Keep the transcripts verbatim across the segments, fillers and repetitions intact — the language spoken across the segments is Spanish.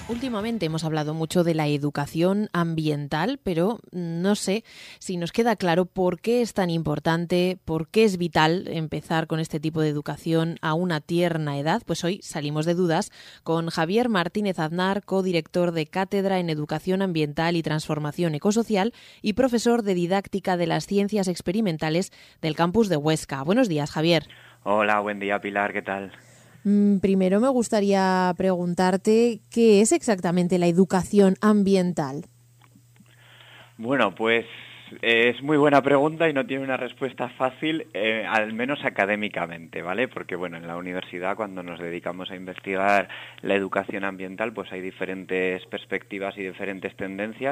Últimamente hemos hablado mucho de la educación ambiental, pero no sé si nos queda claro por qué es tan importante, por qué es vital empezar con este tipo de educación a una tierna edad. Pues hoy salimos de dudas con Javier Martínez Aznar, codirector de Cátedra en Educación Ambiental y Transformación Ecosocial y profesor de Didáctica de las Ciencias Experimentales del campus de Huesca. Buenos días, Javier. Hola, buen día, Pilar, ¿qué tal? Primero me gustaría preguntarte qué es exactamente la educación ambiental. Bueno, pues es muy buena pregunta y no tiene una respuesta fácil, eh, al menos académicamente, ¿vale? Porque, bueno, en la universidad cuando nos dedicamos a investigar la educación ambiental, pues hay diferentes perspectivas y diferentes tendencias,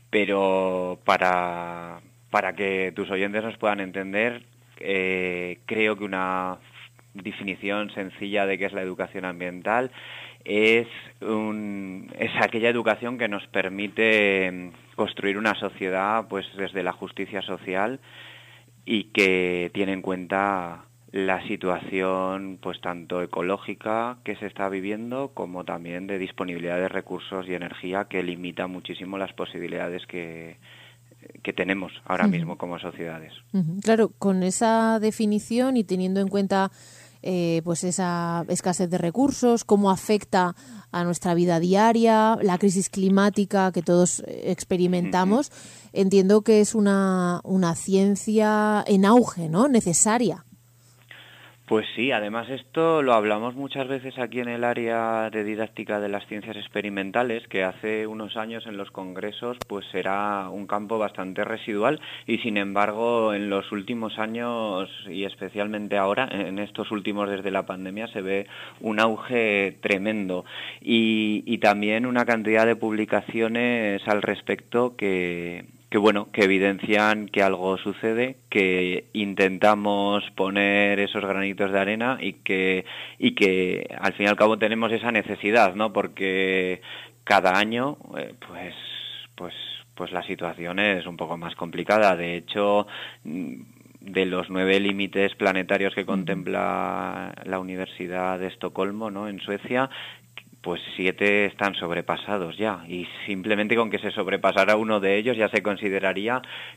pero para, para que tus oyentes nos puedan entender, eh, creo que una definición sencilla de qué es la educación ambiental es, un, es aquella educación que nos permite construir una sociedad pues desde la justicia social y que tiene en cuenta la situación pues tanto ecológica que se está viviendo como también de disponibilidad de recursos y energía que limita muchísimo las posibilidades que que tenemos ahora uh-huh. mismo como sociedades. Uh-huh. Claro, con esa definición y teniendo en cuenta eh, pues esa escasez de recursos, cómo afecta a nuestra vida diaria, la crisis climática que todos experimentamos, uh-huh. entiendo que es una, una ciencia en auge, ¿no? Necesaria. Pues sí, además esto lo hablamos muchas veces aquí en el área de didáctica de las ciencias experimentales, que hace unos años en los congresos pues era un campo bastante residual y sin embargo en los últimos años y especialmente ahora, en estos últimos desde la pandemia, se ve un auge tremendo y, y también una cantidad de publicaciones al respecto que... que bueno, que evidencian que algo sucede, que intentamos poner esos granitos de arena y que y que al fin y al cabo tenemos esa necesidad, ¿no? Porque cada año eh, pues pues pues la situación es un poco más complicada. De hecho, de los nueve límites planetarios que contempla la Universidad de Estocolmo, ¿no?, en Suecia, pues siete están sobrepasados ya, y simplemente con que se sobrepasara uno de ellos ya se consideraría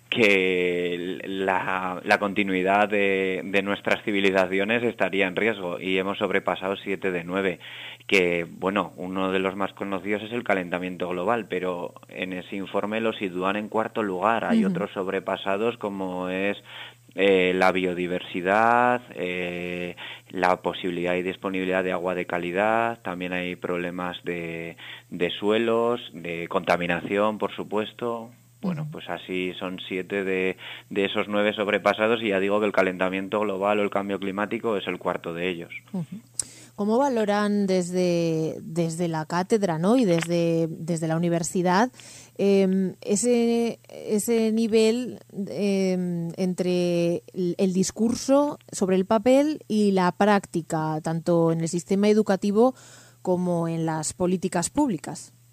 que la, la continuidad de, de nuestras civilizaciones estaría en riesgo, y hemos sobrepasado siete de nueve, que bueno, uno de los más conocidos es el calentamiento global, pero en ese informe lo sitúan en cuarto lugar. Hay uh-huh. otros sobrepasados como es Eh, la biodiversidad, eh, la posibilidad y disponibilidad de agua de calidad, también hay problemas de, de suelos, de contaminación, por supuesto. Bueno, pues así son siete de, de esos nueve sobrepasados, y ya digo que el calentamiento global o el cambio climático es el cuarto de ellos. Uh-huh. ¿Cómo valoran desde, desde la cátedra, ¿no?, y desde, desde la universidad eh, ese, ese nivel eh, entre el, el discurso sobre el papel y la práctica, tanto en el sistema educativo como en las políticas públicas?